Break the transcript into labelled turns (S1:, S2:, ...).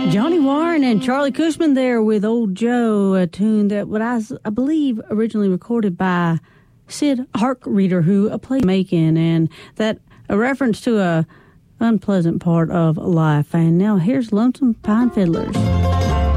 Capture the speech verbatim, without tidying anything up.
S1: Johnny Warren and Charlie Cushman there with Old Joe, a tune that what I, I believe originally recorded by Sid Harkreader, who played Macon, and that a reference to a unpleasant part of life. And now here's Lonesome Pine Fiddlers.